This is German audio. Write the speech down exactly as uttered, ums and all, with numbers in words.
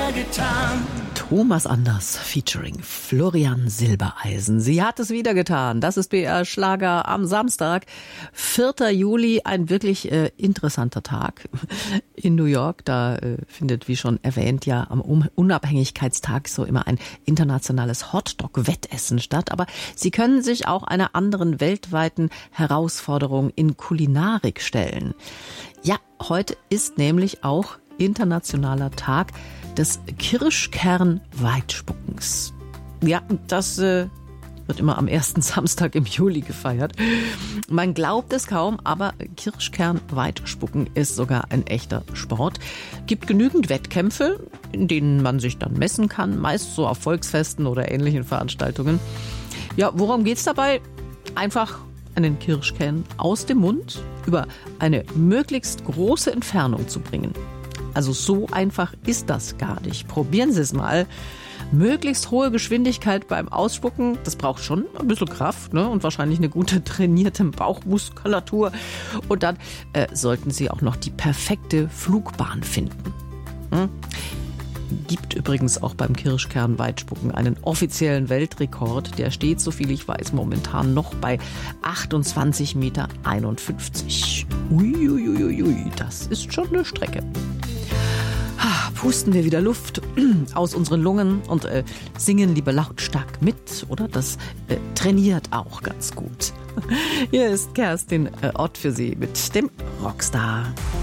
wieder getan. Thomas Anders featuring Florian Silbereisen. Sie hat es wieder getan. Das ist B R Schlager am Samstag, vierter Juli. Ein wirklich äh, interessanter Tag in New York. Da äh, findet, wie schon erwähnt, ja am Unabhängigkeitstag so immer ein internationales Hotdog-Wettessen statt. Aber Sie können sich auch einer anderen weltweiten Herausforderung in Kulinarik stellen. Ja, heute ist nämlich auch internationaler Tag des Kirschkern-Weitspuckens. Ja, das äh, wird immer am ersten Samstag im Juli gefeiert. Man glaubt es kaum, aber Kirschkern-Weitspucken ist sogar ein echter Sport. Gibt genügend Wettkämpfe, in denen man sich dann messen kann, meist so auf Volksfesten oder ähnlichen Veranstaltungen. Ja, worum geht's dabei? Einfach einen Kirschkern aus dem Mund über eine möglichst große Entfernung zu bringen. Also so einfach ist das gar nicht. Probieren Sie es mal. Möglichst hohe Geschwindigkeit beim Ausspucken, das braucht schon ein bisschen Kraft, ne? Und wahrscheinlich eine gute trainierte Bauchmuskulatur. Und dann äh, sollten Sie auch noch die perfekte Flugbahn finden. Hm? Gibt übrigens auch beim Kirschkern-Weitspucken einen offiziellen Weltrekord. Der steht, soviel ich weiß, momentan noch bei achtundzwanzig Komma einundfünfzig Meter. Uiuiuiui, das ist schon eine Strecke. Pusten wir wieder Luft aus unseren Lungen und äh, singen lieber lautstark mit, oder? Das äh, trainiert auch ganz gut. Hier ist Kerstin äh, Ott für Sie mit dem Rockstar.